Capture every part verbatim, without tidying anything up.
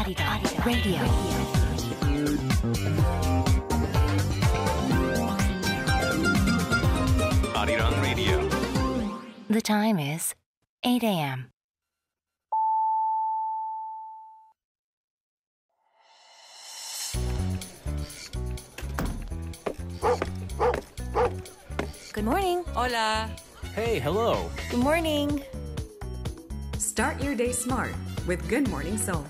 Arirang Radio. Arirang Radio. The time is eight a.m. Good morning. Hola. Hey, hello. Good morning. Start your day smart with Good Morning Seoul.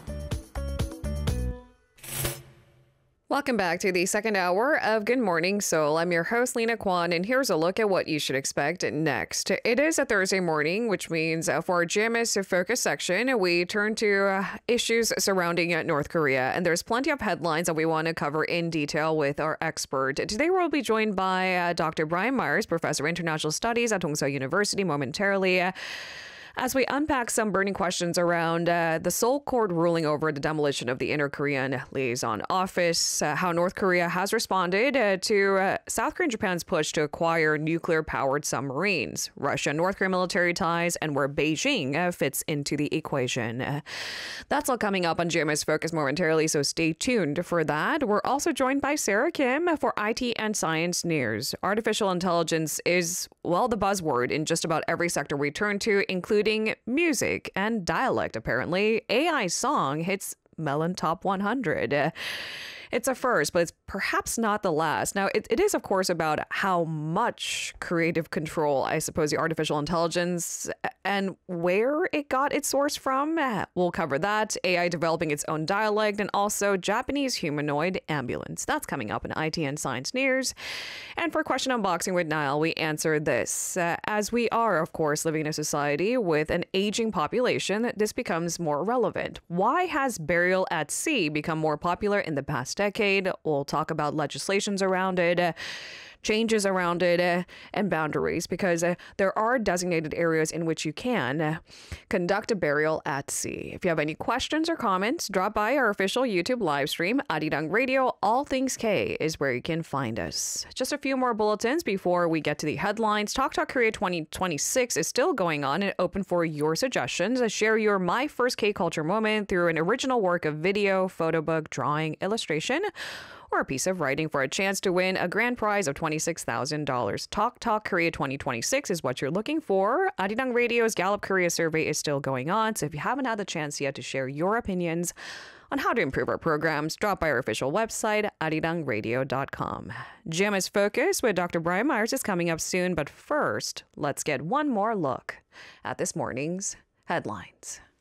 Welcome back to the second hour of Good Morning Seoul. I'm your host, Lena Kwan, and here's a look at what you should expect next. It is a Thursday morning, which means uh, for our G M S Focus section, we turn to uh, issues surrounding uh, North Korea. And there's plenty of headlines that we want to cover in detail with our expert. Today, we'll be joined by uh, Doctor Brian Myers, Professor of International Studies at Dongseo University, momentarily. Uh, As we unpack some burning questions around uh, the Seoul court ruling over the demolition of the Inter-Korean Liaison Office, uh, how North Korea has responded uh, to uh, South Korea and Japan's push to acquire nuclear-powered submarines, Russia and North Korea military ties, and where Beijing uh, fits into the equation. Uh, that's all coming up on G M S Focus momentarily, so stay tuned for that. We're also joined by Sarah Kim for I T and Science News. Artificial intelligence is, well, the buzzword in just about every sector we turn to, including music and dialect, apparently. A I song hits Melon Top one hundred. Uh, It's a first, but it's perhaps not the last. Now, it, it is, of course, about how much creative control, I suppose, the artificial intelligence and where it got its source from. We'll cover that. A I developing its own dialect, and also Japanese humanoid ambulance. That's coming up in I T and Science News. And for Question Unboxing with Niall, we answer this. Uh, as we are, of course, living in a society with an aging population, this becomes more relevant. Why has burial at sea become more popular in the past decade? We'll talk about legislations around it, uh, changes around it, uh, and boundaries, because uh, there are designated areas in which you can uh, conduct a burial at sea. If you have any questions or comments, drop by our official YouTube live stream, Arirang Radio. All Things K is where you can find us. Just a few more bulletins before we get to the headlines. Talk Talk Korea twenty twenty-six is still going on and open for your suggestions. Share your My First K-Culture moment through an original work of video, photo book, drawing, illustration, or a piece of writing for a chance to win a grand prize of twenty-six thousand dollars. Talk Talk Korea twenty twenty-six is what you're looking for. Arirang Radio's Gallup Korea survey is still going on, so if you haven't had the chance yet to share your opinions on how to improve our programs, drop by our official website, arirang radio dot com. G M S Focus with Doctor Brian Myers is coming up soon, but first, let's get one more look at this morning's headlines.